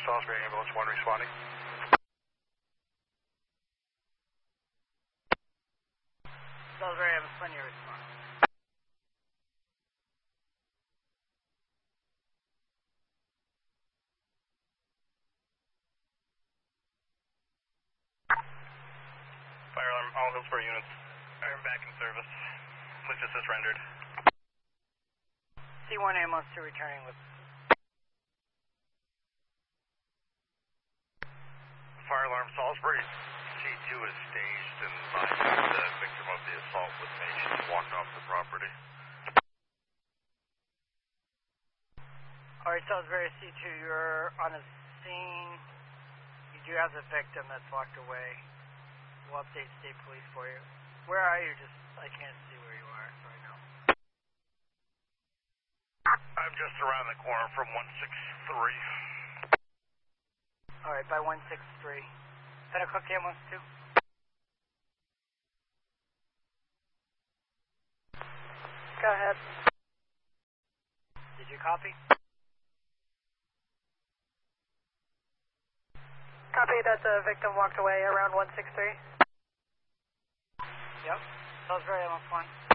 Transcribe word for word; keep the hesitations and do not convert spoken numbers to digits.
Salisbury ambulance one responding. Salisbury ambulance one, you're responding. Fire alarm, all Hillsborough units. Iron back in service. Police assist rendered. C one ambulance two returning with. Fire alarm, Salisbury. C two is staged and advised the victim of the assault was made. She walked off the property. Alright, Salisbury C two, you're on a scene. You do have the victim that's walked away. We'll update state police for you. Where are you? Just, I can't see where you are right now. I'm just around the corner from one six three. Alright, by one six three. Pennacook ambulance two. Go ahead. Did you copy? Copy that the victim walked away around one six three. Yep. Salisbury ambulance one.